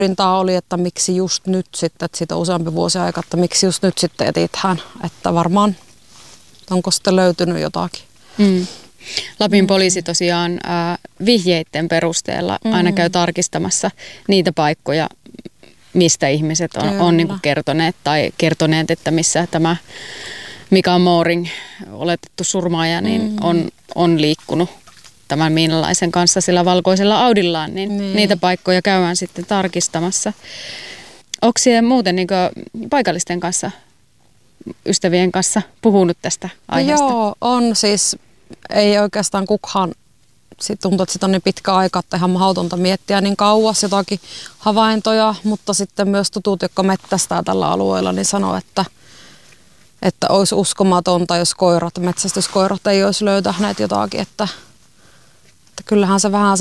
Rintaa oli, että miksi just nyt sitten, että siitä on useampi vuosi aikaa, että miksi just nyt sitten etitään, että varmaan onko sitten löytynyt jotakin. Lapin poliisi tosiaan vihjeiden perusteella aina käy tarkistamassa niitä paikkoja, mistä ihmiset on niin kuin kertoneet, että missä tämä Mika Mooring, oletettu surmaaja, niin on liikkunut tämän miinalaisen kanssa sillä valkoisella Audillaan, niin niitä paikkoja käydään sitten tarkistamassa. Onko siellä muuten niin kuin paikallisten kanssa, ystävien kanssa puhunut tästä aiheesta? Joo, on siis, ei oikeastaan kukaan, tuntuu, että siitä on niin pitkä aika, että ihan mahdotonta miettiä niin kauas jotakin havaintoja, mutta sitten myös tutut, jotka mettästää tällä alueella, niin sanoo, että olisi uskomatonta, jos metsästyskoirat ei olisi löytäneet jotakin, että kyllähän se vähän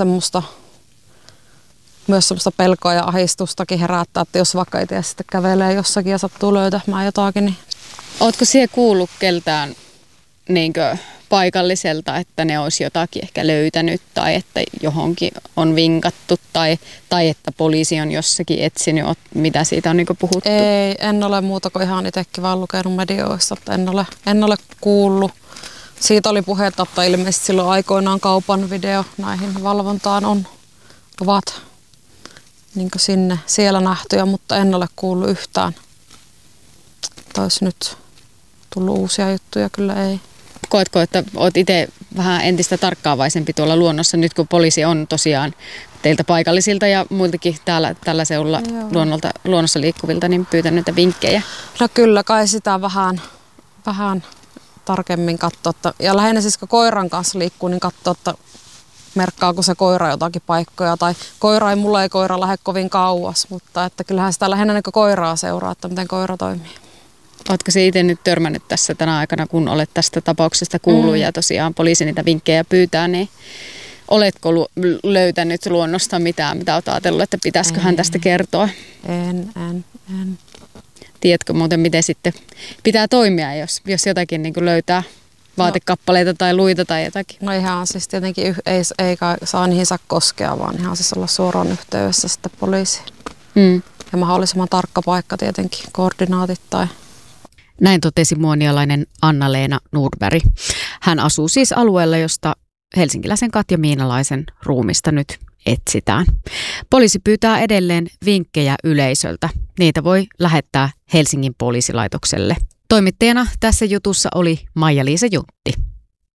myös semmoista pelkoa ja ahdistustakin herättää, että jos vaikka itse sitten kävelee jossakin ja sattuu löytämään jotakin. Niin. Ootko siellä kuullut keltään niinkö paikalliselta, että ne olisi jotakin ehkä löytänyt tai että johonkin on vinkattu tai että poliisi on jossakin etsinyt, mitä siitä on niinkö puhuttu? Ei, en ole muuta kuin ihan itsekin vaan lukenut medioista, että en ole kuullut. Siitä oli puhetta, että ilmeisesti silloin aikoinaan kaupan video näihin valvontaan ovat niin siellä nähtyjä, mutta en ole kuullut yhtään. Olisi nyt tullut uusia juttuja, kyllä ei. Koetko, että olet itse vähän entistä tarkkaavaisempi tuolla luonnossa, nyt kun poliisi on tosiaan teiltä paikallisilta ja muiltakin tällä seudulla luonnossa liikkuvilta, niin pyytänyt niitä vinkkejä? No kyllä, kai sitä vähän tarkemmin katsoa. Ja lähinnä siis kun koiran kanssa liikkuu, niin katsoa, että merkkaako se koira jotakin paikkoja. Tai mulla ei koira lähde kovin kauas, mutta että kyllähän sitä lähinnä niin koiraa seuraa, että miten koira toimii. Oletko se itse nyt törmännyt tässä tänä aikana, kun olet tästä tapauksesta kuullut ja tosiaan poliisi niitä vinkkejä pyytää, niin oletko löytänyt luonnosta mitään, mitä olet ajatellut, että pitäisiköhän tästä kertoa? En. Tiedätkö muuten, miten sitten pitää toimia, jos jotakin niin kuin löytää vaatekappaleita tai luita tai jotakin? No ihan siis tietenkin ei saa niihin saa koskea, vaan ihan siis olla suoraan yhteydessä sitten poliisiin. Ja mahdollisimman tarkka paikka tietenkin, koordinaatit tai... Näin totesi muonialainen Anna-Leena Nordberg. Hän asuu siis alueella, josta helsinkiläisen Katja Miinalaisen ruumista nyt etsitään. Poliisi pyytää edelleen vinkkejä yleisöltä. Niitä voi lähettää Helsingin poliisilaitokselle. Toimittajana tässä jutussa oli Maija-Liisa Juntti.